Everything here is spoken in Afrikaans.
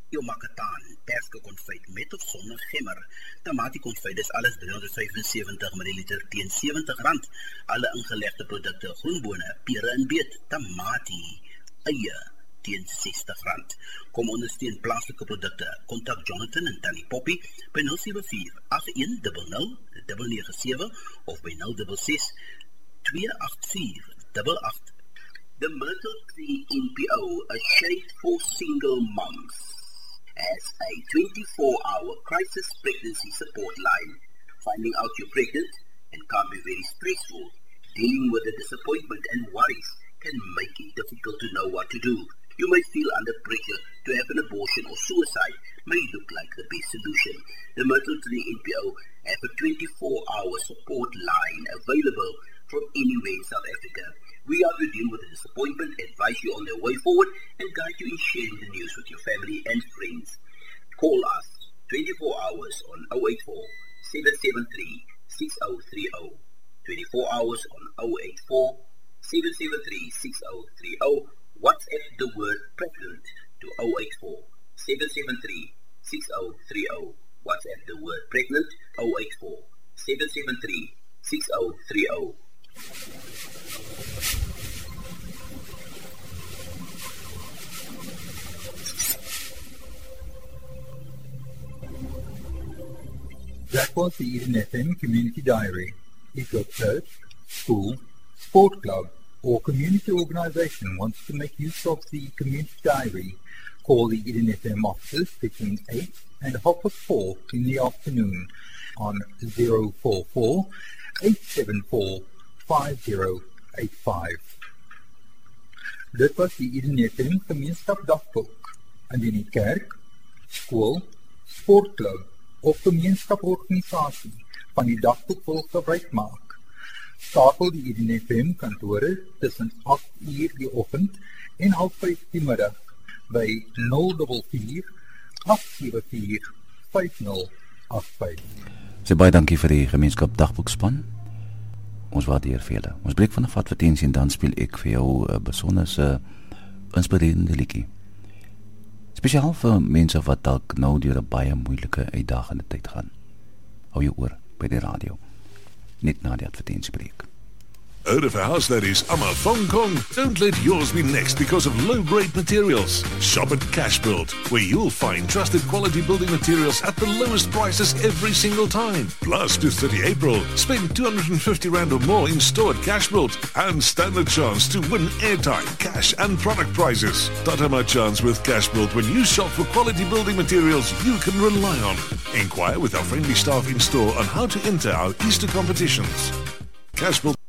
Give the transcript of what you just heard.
jou makatan, perske konfyt met of sonder gemmer. Tamatie konfyt is alles 375 ml teen R70. Alle ingelegde produkte, groenbone, pere en beet, tamatie, eie teen R60. Kom ondersteun plaaslike produkte. Kontak Jonathan en Tannie Poppy by 074-8100-997 of by 066-284-88. The Myrtle Tree NPO, a shade for single moms, as a 24-hour crisis pregnancy support line. Finding out you're pregnant and can be very stressful. Dealing with the disappointment and worries can make it difficult to know what to do. You may feel under pressure to have an abortion, or suicide may look like the best solution. The Myrtle Tree NPO have a 24-hour support line available from anywhere in South Africa. We are to deal with the disappointment, advise you on the way forward, and guide you in sharing the news with your family and friends. Call us 24 hours on 084-773-6030. 24 hours on 084-773-6030. WhatsApp the word pregnant to 084-773-6030. WhatsApp the word pregnant 084-773-6030. That was the Eden FM Community Diary. If your church, school, sport club, or community organization wants to make use of the Community Diary, call the Eden FM offices between 8 and 4:30 in the afternoon on 044-874-5085. Dit was die Eden FM Gemeenskap Dagboek. Indien die kerk, skool, sportklub of gemeenskaporganisasie van die dagboek wil gebruik maak, skakel die Eden FM kantore tussen 8 uur die oggend en 5:30 die middag by 044-874-5085. Sê baie dankie vir die gemeenskap dagboekspan. Ons waardeer vir julle. Ons breek vanaf advertensie en dan speel ek vir jou 'n besonderse inspirerende liedjie. Spesiaal vir mense wat dalk nou deur 'n baie moeilike uitdagende tyd gaan. Hou jou oor by die radio. Net na die advertentiebreek. Heard of a house that is Amafong Kong? Don't let yours be next because of low-grade materials. Shop at Cashbuild, where you'll find trusted quality building materials at the lowest prices every single time. Plus, to 30 April, spend R250 or more in store at Cashbuild and stand a chance to win airtime, cash and product prizes. Tatama chance with Cashbuild when you shop for quality building materials you can rely on. Inquire with our friendly staff in store on how to enter our Easter competitions. Cashbuild.